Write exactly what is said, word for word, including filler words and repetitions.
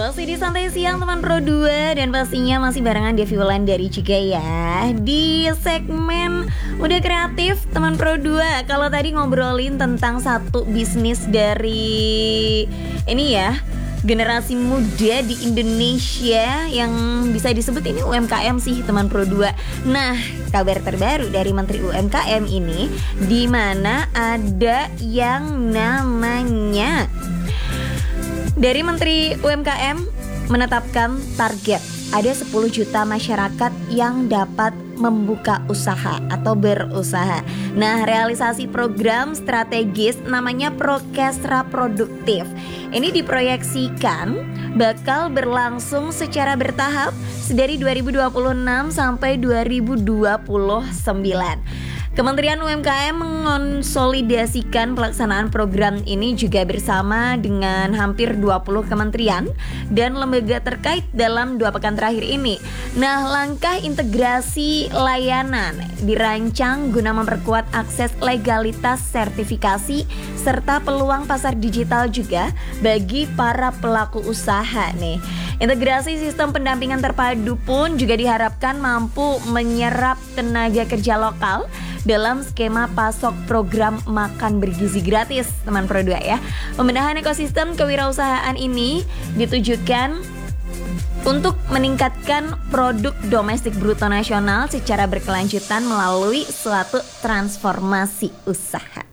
Masih di Santai Siang teman Pro dua. Dan pastinya masih barengan Devi Wulandari juga ya di segmen Udah Kreatif teman Pro dua. Kalau tadi ngobrolin tentang satu bisnis dari ini ya, generasi muda di Indonesia yang bisa disebut ini U M K M sih teman Pro dua. Nah, kabar terbaru dari Menteri U M K M ini, di mana ada yang namanya dari Menteri U M K M menetapkan target ada sepuluh juta masyarakat yang dapat membuka usaha atau berusaha. Nah, realisasi program strategis namanya Prokesra Produktif ini diproyeksikan bakal berlangsung secara bertahap dari dua ribu dua puluh enam sampai dua ribu dua puluh sembilan. Kementerian U M K M mengonsolidasikan pelaksanaan program ini juga bersama dengan hampir dua puluh kementerian dan lembaga terkait dalam dua pekan terakhir ini. Nah, langkah integrasi layanan dirancang guna memperkuat akses legalitas sertifikasi serta peluang pasar digital juga bagi para pelaku usaha nih. Integrasi sistem pendampingan terpadu pun juga diharapkan mampu menyerap tenaga kerja lokal dalam skema pasok program makan bergizi gratis teman Pro dua ya. Pembenahan ekosistem kewirausahaan ini ditujukan untuk meningkatkan produk domestik bruto nasional secara berkelanjutan melalui suatu transformasi usaha.